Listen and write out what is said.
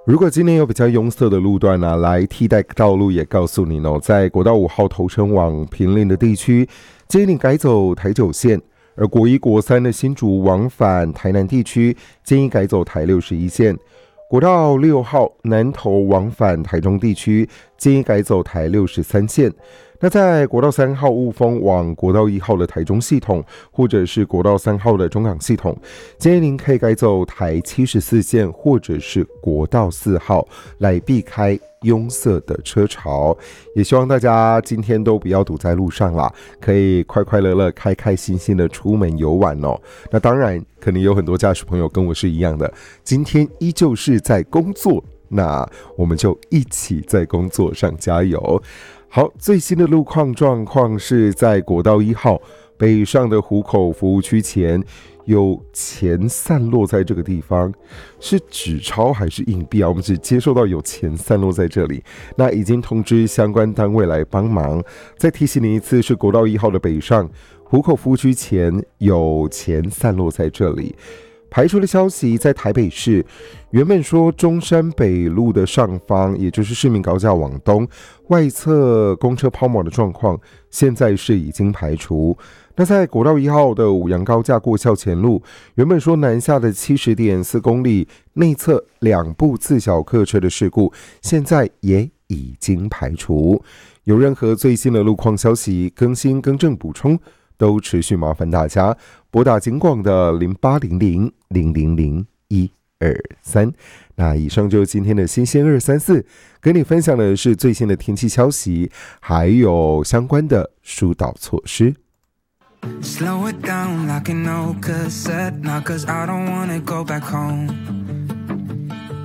如果今天有比较拥塞的路段来替代道路，也告诉你在国道5号头城往坪林的地区，建议你改走台9线；而国1、国3的新竹往返台南地区，建议改走台61线。国道6号南投往返台中地区，建议改走台63线。那在国道3号雾峰往国道1号的台中系统，或者是国道3号的中港系统，建议您可以改走台74线或者是国道4号，来避开拥塞的车潮。也希望大家今天都不要堵在路上啦，可以快快乐乐、开开心心的出门游玩哦。那当然，可能有很多驾驶朋友跟我是一样的，今天依旧是在工作，那我们就一起在工作上加油。好，最新的路况状况是在国道1号北上的湖口服务区前，有钱散落在这个地方，是纸钞还是硬币啊？我们只接受到有钱散落在这里，那已经通知相关单位来帮忙。再提醒你一次，是国道1号的北上湖口服务区前有钱散落在这里。排除的消息，在台北市原本说中山北路的上方，也就是市民高架往东外侧公车抛锚的状况，现在是已经排除。那在国道1号的五杨高架过校前路，原本说南下的70.4公里内侧2部自小客车的事故，现在也已经排除。有任何最新的路况消息更新、更正、补充，都持续麻烦大家拨打警广的0800-000-123。那以上就是今天的新鲜234，跟你分享的是最新的天气消息，还有相关的疏导措施。 Slow it down like an old cassette, not 'cause I don't wanna go back home.